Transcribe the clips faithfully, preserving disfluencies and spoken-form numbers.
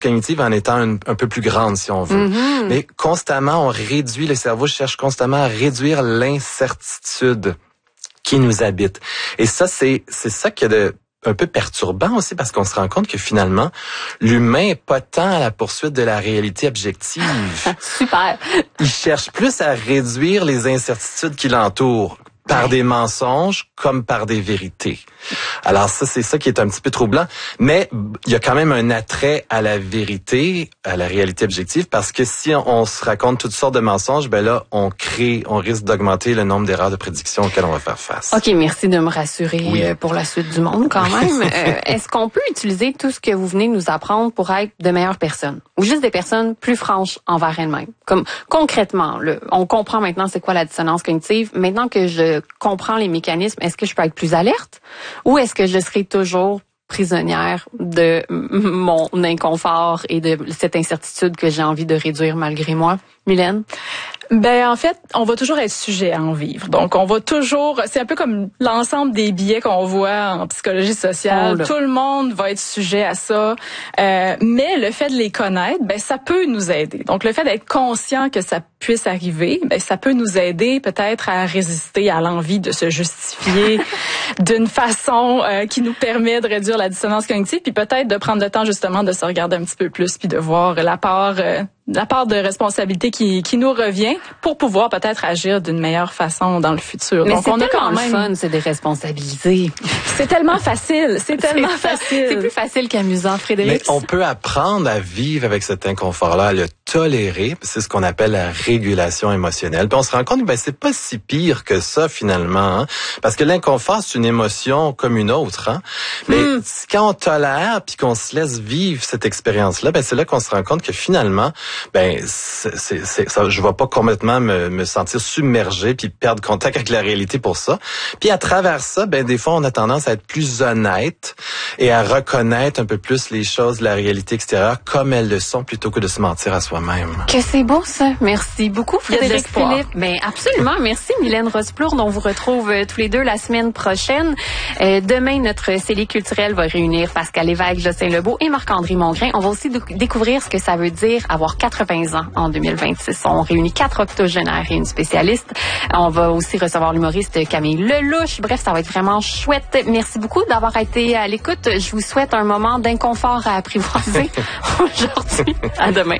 cognitive en étant un, un peu plus grande, si on veut. Mm-hmm. Mais constamment, on réduit, le cerveau cherche constamment à réduire l'incertitude qui nous habite. Et ça, c'est c'est ça qui est de un peu perturbant aussi, parce qu'on se rend compte que finalement, l'humain est pas tant à la poursuite de la réalité objective. Super. Il cherche plus à réduire les incertitudes qui l'entourent, par des mensonges comme par des vérités. Alors ça, c'est ça qui est un petit peu troublant. Mais il y a quand même un attrait à la vérité, à la réalité objective, parce que si on, on se raconte toutes sortes de mensonges, ben là, on crée, on risque d'augmenter le nombre d'erreurs de prédiction auxquelles on va faire face. OK, merci de me rassurer oui. euh, pour la suite du monde quand même. euh, est-ce qu'on peut utiliser tout ce que vous venez de nous apprendre pour être de meilleures personnes? Ou juste des personnes plus franches envers elles-mêmes? Comme concrètement, là, on comprend maintenant c'est quoi la dissonance cognitive. Maintenant que je comprends les mécanismes, est-ce que je peux être plus alerte? Ou est-ce que je serai toujours prisonnière de mon inconfort et de cette incertitude que j'ai envie de réduire malgré moi? Mylène? Ben en fait, on va toujours être sujet à en vivre. Donc on va toujours, c'est un peu comme l'ensemble des billets qu'on voit en psychologie sociale. Oh, tout le monde va être sujet à ça. Euh, mais le fait de les connaître, ben ça peut nous aider. Donc le fait d'être conscient que ça puisse arriver, ben ça peut nous aider peut-être à résister à l'envie de se justifier d'une façon euh, qui nous permet de réduire la dissonance cognitive, puis peut-être de prendre le temps justement de se regarder un petit peu plus, puis de voir la part euh, la part de responsabilité qui qui nous revient pour pouvoir peut-être agir d'une meilleure façon dans le futur. Mais donc c'est on a tellement quand même le fun, c'est de responsabiliser. C'est tellement facile, c'est tellement c'est facile. C'est plus facile qu'amusant, Frédéric. Mais on peut apprendre à vivre avec cet inconfort-là, à le tolérer. C'est ce qu'on appelle la régulation émotionnelle. Puis on se rend compte que ben c'est pas si pire que ça finalement, hein? Parce que l'inconfort c'est une émotion comme une autre, hein? Mais mm. quand on tolère puis qu'on se laisse vivre cette expérience-là, ben c'est là qu'on se rend compte que finalement, ben c'est, c'est, c'est ça, je vais pas complètement me, me sentir submergé puis perdre contact avec la réalité pour ça. Puis à travers ça, ben des fois on a tendance à être plus honnête et à reconnaître un peu plus les choses de la réalité extérieure comme elles le sont plutôt que de se mentir à soi-même. Que c'est beau ça. Merci beaucoup Frédéric Philippe. Ben absolument. Merci Mylène Rosplourde. On vous retrouve euh, tous les deux la semaine prochaine. Euh, demain notre cellule culturelle va réunir Pascal Lévesque, Jocelyn Lebeau et Marc-André Mongrain. On va aussi d- découvrir ce que ça veut dire avoir quatre-vingts ans en deux mille vingt-six. On réunit quatre octogénaires et une spécialiste. On va aussi recevoir l'humoriste Camille Lelouch. Bref, ça va être vraiment chouette. Merci beaucoup d'avoir été à l'écoute. Je vous souhaite un moment d'inconfort à apprivoiser aujourd'hui. À demain.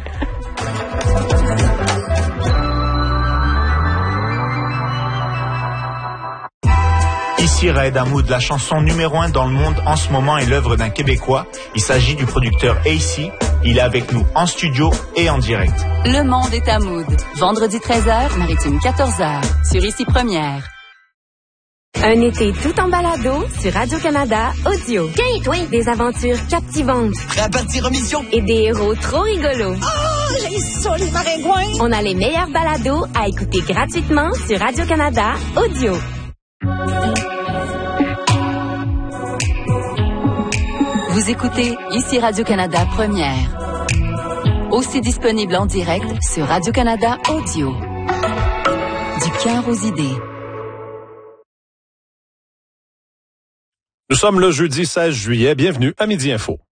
Ici Raed Hamoud, la chanson numéro un dans le monde en ce moment est l'œuvre d'un Québécois. Il s'agit du producteur A C. Il est avec nous en studio et en direct. Le monde est à Mood. Vendredi treize heures, Maritime quatorze heures. Sur Ici Première. Un été tout en balado sur Radio-Canada Audio. Tiens, toi, des aventures captivantes. Prêt à partir en mission? Et des héros trop rigolos. Oh, j'ai ça, les maringouins! On a les meilleurs balados à écouter gratuitement sur Radio-Canada Audio. Vous écoutez Ici Radio-Canada Première. Aussi disponible en direct sur Radio-Canada Audio. Du cœur aux idées. Nous sommes le jeudi seize juillet. Bienvenue à Midi Info.